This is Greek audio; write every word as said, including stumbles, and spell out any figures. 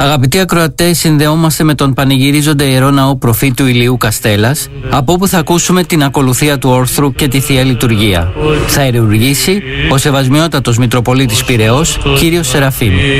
Αγαπητοί ακροατές, συνδεόμαστε με τον πανηγυρίζοντα ιερό ναό προφήτου Ηλιού Καστέλλας, από όπου θα ακούσουμε την ακολουθία του όρθρου και τη Θεία Λειτουργία. Θα ιερουργήσει ο Σεβασμιότατος Μητροπολίτης Πειραιώς, κύριος Σεραφείμ.